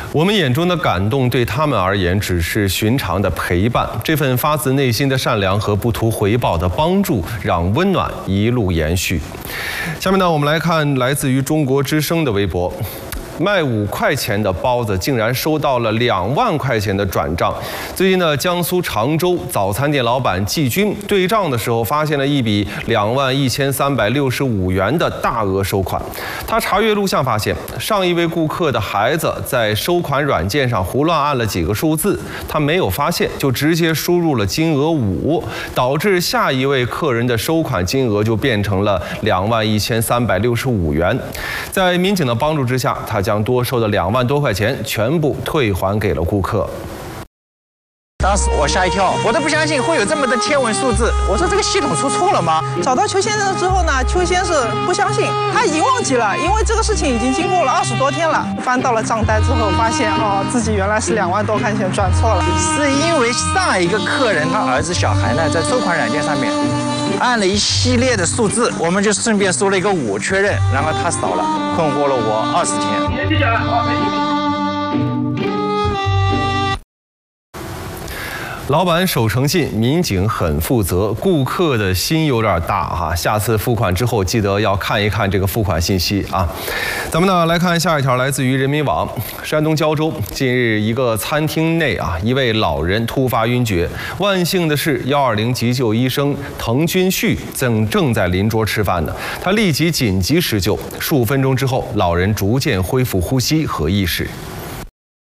我们眼中的感动，对他们而言只是寻常的陪伴。这份发自内心的善良和不图回报的帮助，让温暖一路延续。下面呢，我们来看来自于中国之声的微博。卖5块钱的包子竟然收到了2万块钱的转账。最近呢，江苏常州早餐店老板季军对账的时候，发现了一笔21365元的大额收款。他查阅录像发现，上一位顾客的孩子在收款软件上胡乱按了几个数字，他没有发现，就直接输入了金额5，导致下一位客人的收款金额就变成了21365元。在民警的帮助之下，他将多收的2万多块钱全部退还给了顾客。 当时我吓一跳，我都不相信会有这么的天文数字。我说这个系统出错了吗？ 找到邱先生之后呢，邱先生不相信，他已经忘记了，因为这个事情已经经过了20多天了。翻到了账单之后，发现自己原来是2万多块钱转错了， 是因为上一个客人他儿子小孩呢，在收款软件上面按了一系列的数字，我们就顺便输了一个5确认，然后他扫了，困惑了我20天。 老板守诚信，民警很负责，顾客的心有点大哈。下次付款之后，记得要看一看这个付款信息啊。咱们呢来看下一条，来自于人民网。山东胶州近日一个餐厅内一位老人突发晕厥，万幸的是120急救医生滕军旭正在邻桌吃饭呢，他立即紧急施救，15分钟之后，老人逐渐恢复呼吸和意识。